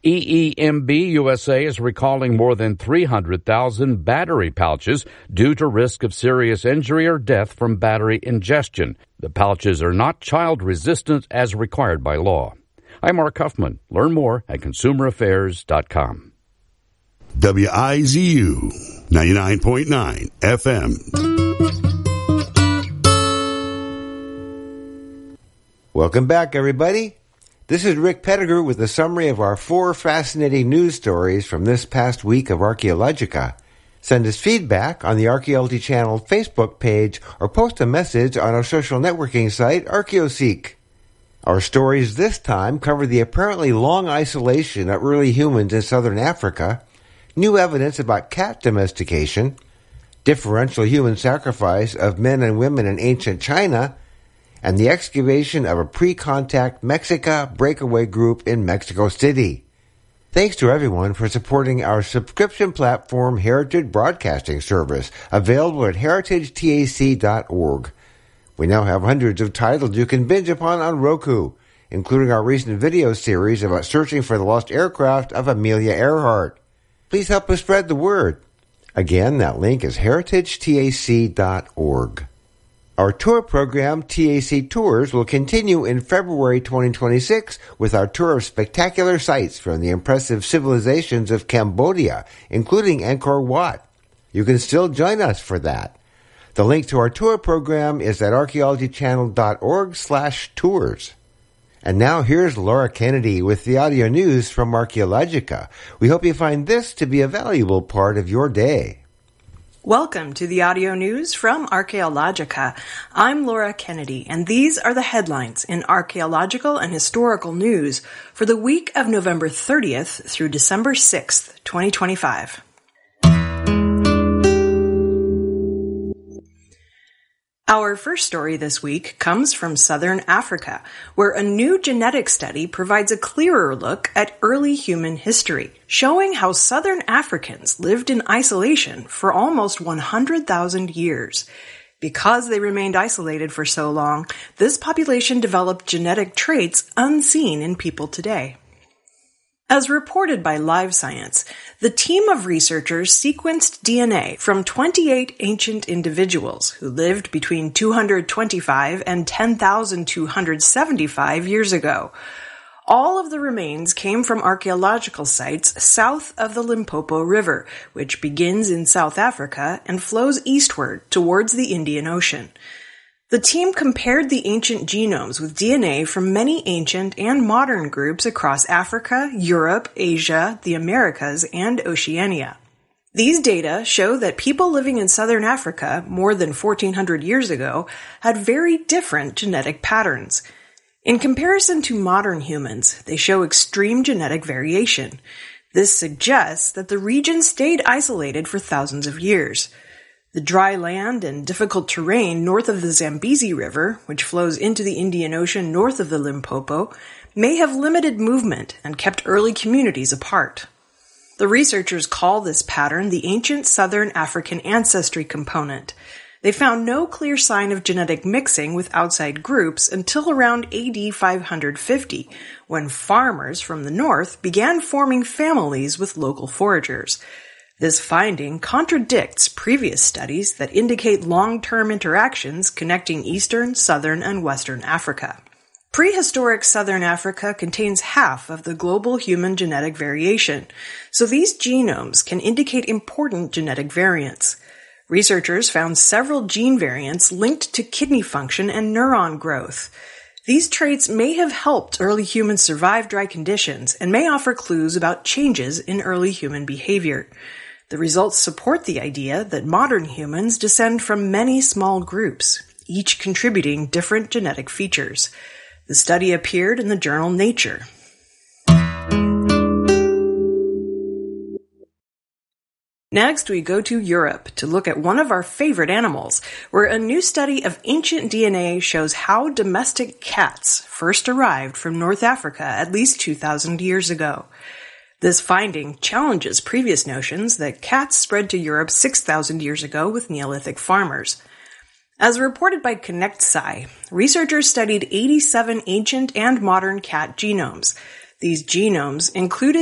EEMB USA is recalling more than 300,000 battery pouches due to risk of serious injury or death from battery ingestion. The pouches are not child-resistant as required by law. I'm Mark Huffman. Learn more at consumeraffairs.com. WIZU 99.9 FM. Welcome back, everybody. This is Rick Pettigrew with a summary of our 4 fascinating news stories from this past week of Archaeologica. Send us feedback on the Archaeology Channel Facebook page or post a message on our social networking site, ArchaeoSeek. Our stories this time cover the apparently long isolation of early humans in southern Africa, new evidence about cat domestication, differential human sacrifice of men and women in ancient China, and the excavation of a pre-contact Mexica breakaway group in Mexico City. Thanks to everyone for supporting our subscription platform Heritage Broadcasting Service, available at heritagetac.org. We now have hundreds of titles you can binge upon on Roku, including our recent video series about searching for the lost aircraft of Amelia Earhart. Please help us spread the word. Again, that link is heritagetac.org. Our tour program, TAC Tours, will continue in February 2026 with our tour of spectacular sites from the impressive civilizations of Cambodia, including Angkor Wat. You can still join us for that. The link to our tour program is at archaeologychannel.org/tours. And now here's Laura Kennedy with the audio news from Archaeologica. We hope you find this to be a valuable part of your day. Welcome to the audio news from Archaeologica. I'm Laura Kennedy, and these are the headlines in archaeological and historical news for the week of November 30th through December 6th, 2025. Our first story this week comes from southern Africa, where a new genetic study provides a clearer look at early human history, showing how southern Africans lived in isolation for almost 100,000 years. Because they remained isolated for so long, this population developed genetic traits unseen in people today. As reported by Live Science, the team of researchers sequenced DNA from 28 ancient individuals who lived between 225 and 10,275 years ago. All of the remains came from archaeological sites south of the Limpopo River, which begins in South Africa and flows eastward towards the Indian Ocean. The team compared the ancient genomes with DNA from many ancient and modern groups across Africa, Europe, Asia, the Americas, and Oceania. These data show that people living in southern Africa more than 1,400 years ago had very different genetic patterns. In comparison to modern humans, they show extreme genetic variation. This suggests that the region stayed isolated for thousands of years. The dry land and difficult terrain north of the Zambezi River, which flows into the Indian Ocean north of the Limpopo, may have limited movement and kept early communities apart. The researchers call this pattern the ancient Southern African ancestry component. They found no clear sign of genetic mixing with outside groups until around AD 550, when farmers from the north began forming families with local foragers. This finding contradicts previous studies that indicate long-term interactions connecting Eastern, Southern, and Western Africa. Prehistoric Southern Africa contains half of the global human genetic variation, so these genomes can indicate important genetic variants. Researchers found several gene variants linked to kidney function and neuron growth. These traits may have helped early humans survive dry conditions and may offer clues about changes in early human behavior. The results support the idea that modern humans descend from many small groups, each contributing different genetic features. The study appeared in the journal Nature. Next, we go to Europe to look at one of our favorite animals, where a new study of ancient DNA shows how domestic cats first arrived from North Africa at least 2,000 years ago. This finding challenges previous notions that cats spread to Europe 6,000 years ago with Neolithic farmers. As reported by ConnectSci, researchers studied 87 ancient and modern cat genomes. These genomes included